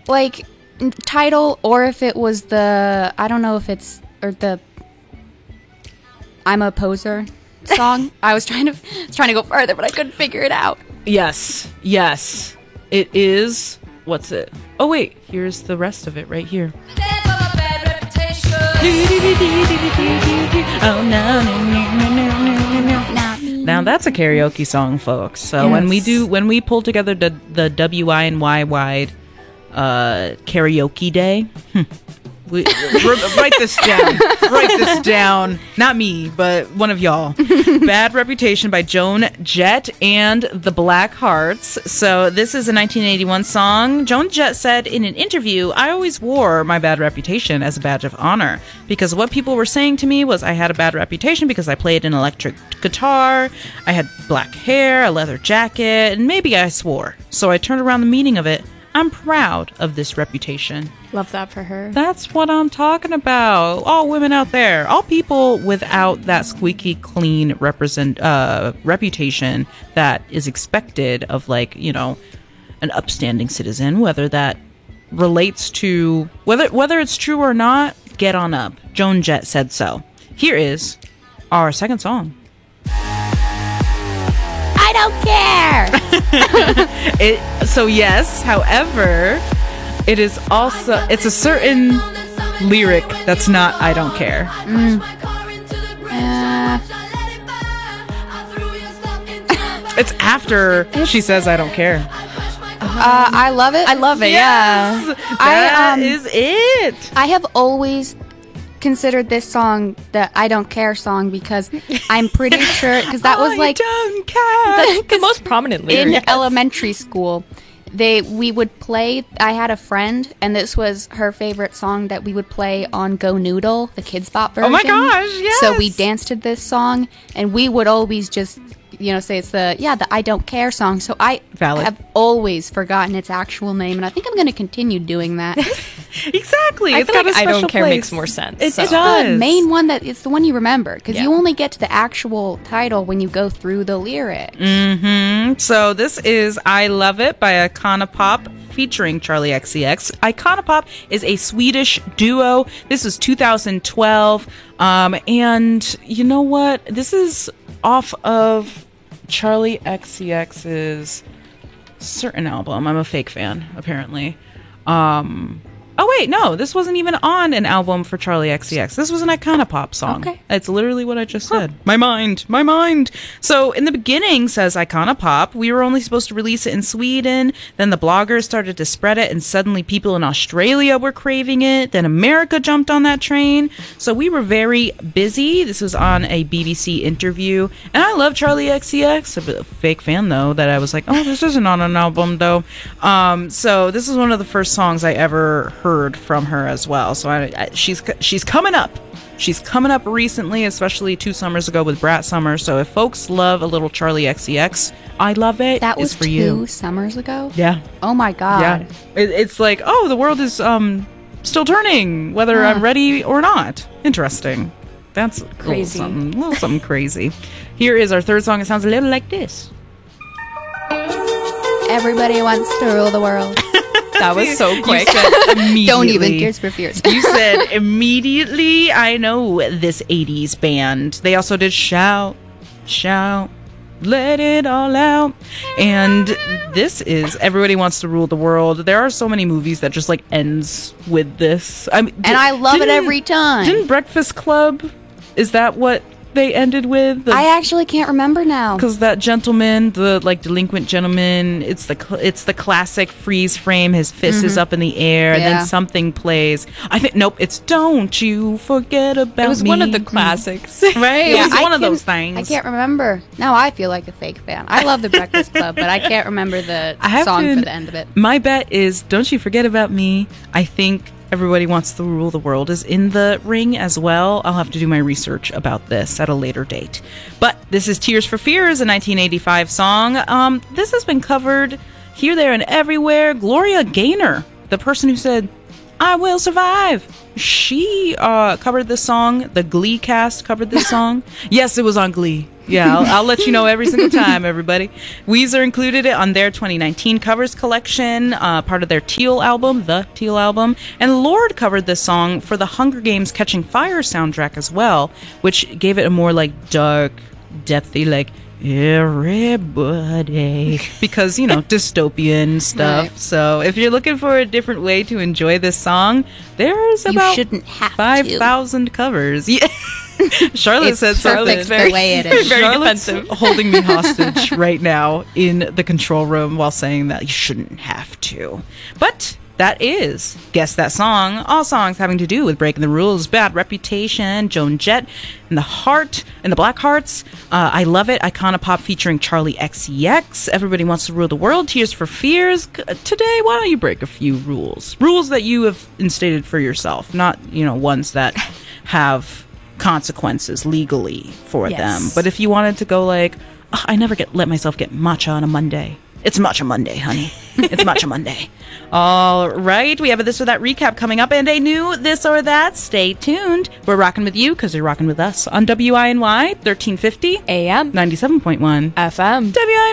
like title or if it was the I don't know if it's or the I'm a Poser song. I was trying to go further, but I couldn't figure it out. Yes. It is. What's it? Oh wait, here's the rest of it right here. Oh no. Now that's a karaoke song, folks. So Yes. when we pull together the WINY wide karaoke day, write this down. Write this down. Not me, but one of y'all. Bad Reputation by Joan Jett and the Black Hearts. So this is a 1981 song. Joan Jett said in an interview, I always wore my bad reputation as a badge of honor because what people were saying to me was I had a bad reputation because I played an electric guitar, I had black hair, a leather jacket, and maybe I swore. So I turned around the meaning of it. I'm proud of this reputation. Love that for her. That's what I'm talking about. All women out there, all people without that squeaky clean reputation that is expected of, like, you know, an upstanding citizen, whether that relates to whether it's true or not, get on up. Joan Jett said so. Here is our second song. I don't care. So yes, however, it is also, it's a certain lyric that's not I don't care. It's after she says I don't care. I love it. I love it. Yes, Yeah. that is it. I have always considered this song the I don't care song because I'm pretty sure because that was like don't care. The most prominent lyric. in elementary school. We would play. I had a friend, and this was her favorite song that we would play on Go Noodle, the Kids Bop version. Oh my gosh, yes. So we danced to this song, and we would always just, say it's the I don't care song. So I Valid. have always forgotten its actual name, and I think I'm going to continue doing that. Exactly. I It's feel got like a I special don't care place. makes more sense. It so. does. The main one it's the one you remember because Yeah. you only get to the actual title when you go through the lyric. So this is I Love It by Iconopop featuring Charlie XCX. Iconopop is a Swedish duo. This is 2012. And you know what? This is off of Charlie XCX's certain album. I'm a fake fan, apparently. Oh wait, no, this wasn't even on an album for Charlie XCX. This was an Iconopop song. Okay. It's literally what I just said. My mind. So in the beginning, says Iconopop, we were only supposed to release it in Sweden. Then the bloggers started to spread it, and suddenly people in Australia were craving it. Then America jumped on that train. So we were very busy. This was on a BBC interview. And I love Charlie XCX. I'm a fake fan, though, that I was like, oh, this isn't on an album, though. So this is one of the first songs I ever heard from her as well. So she's coming up. She's coming up recently, especially 2 summers ago with Brat Summer. So if folks love a little Charlie XCX, I Love It. That was is for 2 you. summers ago. Yeah. Oh my god. Yeah. It's like, oh, the world is still turning, whether I'm ready or not. Interesting. That's Crazy. A little something crazy. Here is our third song. It sounds a little like this. Everybody wants to rule the world. That was so quick. You said immediately. Don't even Tears for Fears. You said immediately, I know this 80s band. They also did Shout, Shout, Let It All Out. And this is Everybody Wants to Rule the World. There are so many movies that just like ends with this. I mean, And I love it every time. Didn't Breakfast Club, is that what they ended with? I actually can't remember now. Because that gentleman, the like delinquent gentleman, it's the classic freeze frame. His fist is up in the air, and Yeah. then something plays. I think it's "Don't You Forget About Me." It was one of the classics. right? Yeah, It was one of can- those things. I can't remember. Now I feel like a fake fan. I love the Breakfast Club, but I can't remember the I have song to- for the end of it. My bet is "Don't You Forget About Me." I think Everybody Wants to Rule the World is in the ring as well. I'll have to do my research about this at a later date. But this is Tears for Fears, a 1985 song. This has been covered here, there, and everywhere. Gloria Gaynor, the person who said, "I Will Survive," she covered this song. The Glee cast covered this song. Yes, it was on Glee. Yeah, I'll let you know every single time, everybody. Weezer included it on their 2019 covers collection, part of their Teal album, the Teal album. And Lorde covered this song for the Hunger Games Catching Fire soundtrack as well, which gave it a more like dark, depthy, like everybody, because dystopian stuff. Right. So if you're looking for a different way to enjoy this song, there's about shouldn't have to. 5,000 covers. Yeah. Charlotte It's said perfect something. the way it is. Very Charlotte's defensive. holding me hostage right now in the control room while saying that you shouldn't have to. But that is Guess That Song. All songs having to do with breaking the rules. Bad Reputation, Joan Jett, and the Black Hearts. I Love It, Icona Pop featuring Charlie XCX. Everybody Wants to Rule the World, Tears for Fears. Today, why don't you break a few rules? Rules that you have instated for yourself, not, ones that have consequences legally for Yes. them. But if you wanted to go like, I never let myself get matcha on a Monday. It's Matcha Monday, honey. It's Matcha Monday. All right. We have a This or That recap coming up and a new This or That. Stay tuned. We're rocking with you because you're rocking with us on WINY 1350 AM 97.1 FM. WINY.